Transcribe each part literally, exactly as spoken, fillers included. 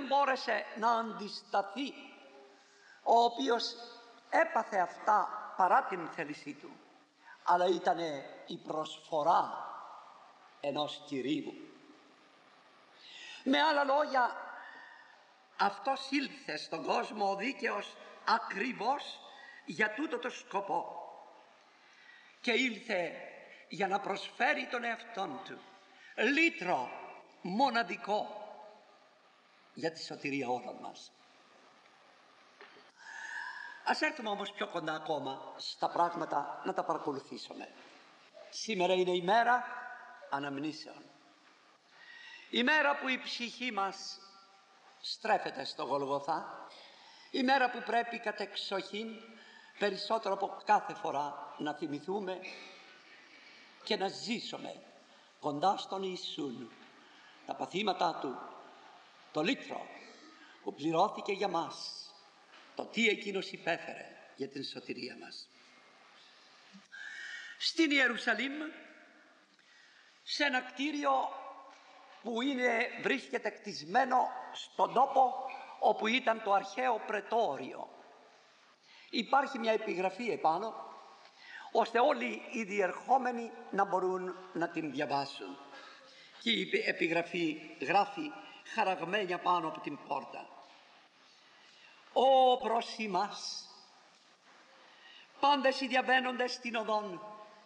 δεν μπόρεσε να αντισταθεί, ο οποίος έπαθε αυτά παρά την θέλησή του, αλλά ήταν η προσφορά ενός Κυρίου. Με άλλα λόγια, αυτός ήλθε στον κόσμο ο δίκαιος ακριβώς για τούτο το σκοπό, και ήλθε για να προσφέρει τον εαυτόν του λύτρο μοναδικό για τη σωτηρία όλων μας. Ας έρθουμε όμως πιο κοντά ακόμα στα πράγματα, να τα παρακολουθήσουμε. Σήμερα είναι η μέρα αναμνήσεων, η μέρα που η ψυχή μας στρέφεται στο Γολγοθά, η μέρα που πρέπει κατεξοχήν περισσότερο από κάθε φορά να θυμηθούμε και να ζήσουμε κοντά στον Ιησούν τα παθήματά του, το λύτρο που πληρώθηκε για μας, το τι εκείνος υπέφερε για την σωτηρία μας. Στην Ιερουσαλήμ, σε ένα κτίριο που είναι, βρίσκεται κτισμένο στον τόπο όπου ήταν το αρχαίο πρετόριο, υπάρχει μια επιγραφή επάνω, ώστε όλοι οι διερχόμενοι να μπορούν να την διαβάσουν. Και η επιγραφή γράφει χαραγμένη πάνω από την πόρτα: «Ω προς ημάς, πάντες οι διαβαίνοντες στην οδόν,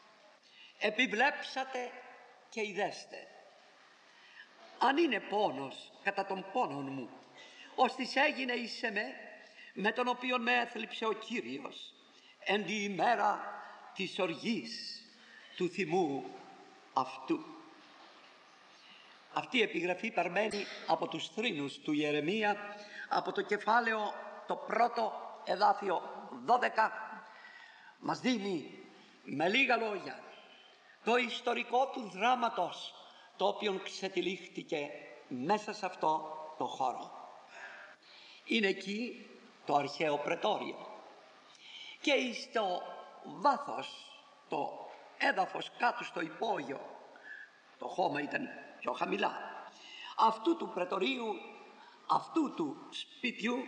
επιβλέψατε και ειδέστε. Αν είναι πόνος κατά τον πόνον μου, ώστις έγινε εις εμέ, με τον οποίον με έθλιψε ο Κύριος, εν τη ημέρα της οργής του θυμού αυτού». Αυτή η επιγραφή παρμένει από τους θρήνους του Ιερεμία, από το κεφάλαιο το πρώτο, εδάφιο δώδεκα. Μας δίνει με λίγα λόγια το ιστορικό του δράματος, το οποίο ξετυλίχτηκε μέσα σε αυτό το χώρο. Είναι εκεί το αρχαίο πρετόριο, και στο βάθος, το έδαφος κάτω στο υπόγειο, το χώμα ήταν πιο χαμηλά, αυτού του πρετορίου, αυτού του σπιτιού,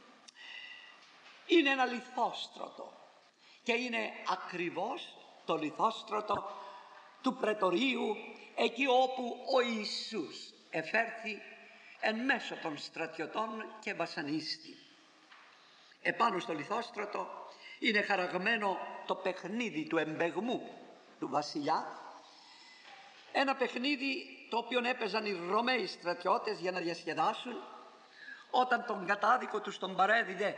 είναι ένα λιθόστρωτο, και είναι ακριβώς το λιθόστρωτο του πρετορίου, εκεί όπου ο Ιησούς εφέρθη εν μέσω των στρατιωτών και βασανίστη. Επάνω στο λιθόστρωτο είναι χαραγμένο το παιχνίδι του εμπεγμού του βασιλιά, ένα παιχνίδι το οποίο έπαιζαν οι Ρωμαίοι στρατιώτες για να διασκεδάσουν όταν τον κατάδικο τους τον παρέδιδε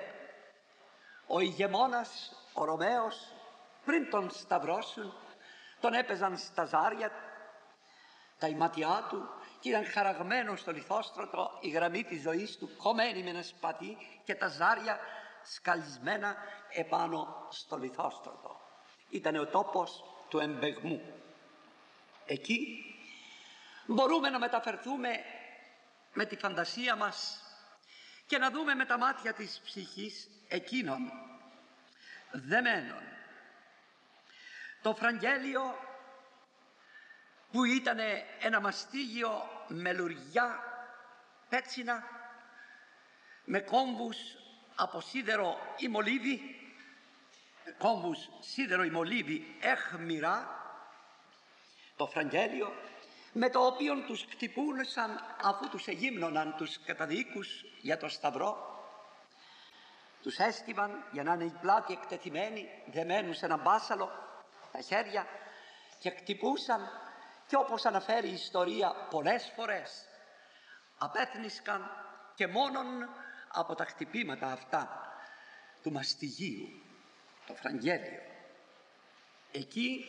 ο ηγεμόνας, ο Ρωμαίος, πριν τον σταυρώσουν, τον έπαιζαν στα ζάρια τα ηματιά του, και ήταν χαραγμένο στο λιθόστρωτο η γραμμή της ζωής του, κομμένη με ένα σπαθί, και τα ζάρια σκαλισμένα επάνω στο λιθόστρωτο. Ήταν ο τόπος του εμπεγμού. Εκεί μπορούμε να μεταφερθούμε με τη φαντασία μας και να δούμε με τα μάτια της ψυχής εκείνων δεμένων το φραγγέλιο που ήταν ένα μαστίγιο με λουριά πέτσινα, με κόμβους από σίδερο ή μολύβι, κόμβους σίδερο ή μολύβι έχμυρα, το φραγγέλιο με το οποίο τους χτυπούσαν αφού τους εγύμνωναν τους καταδίκους για το σταυρό. Τους έστειβαν για να είναι η πλάτη εκτεθειμένη, δεμένους σε ένα μπάσαλο τα χέρια, και χτυπούσαν, και όπως αναφέρει η ιστορία πολλές φορές απέθνισκαν και μόνον από τα χτυπήματα αυτά του μαστιγίου, το φραγγέλιο. Εκεί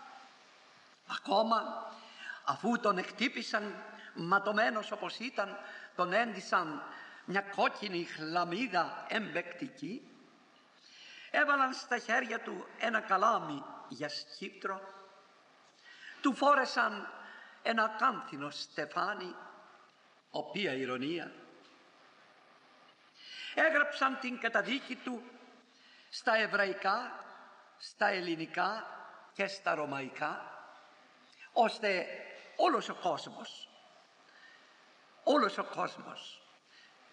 ακόμα, αφού τον εκτύπησαν ματωμένος όπως ήταν, τον έντυσαν μια κόκκινη χλαμίδα εμπεκτική, έβαλαν στα χέρια του ένα καλάμι για σκύπτρο, του φόρεσαν ένα κάμφινο στεφάνι, οποία ηρωνία, έγραψαν την καταδίκη του στα εβραϊκά, στα ελληνικά και στα ρωμαϊκά, ώστε όλος ο κόσμος, όλος ο κόσμος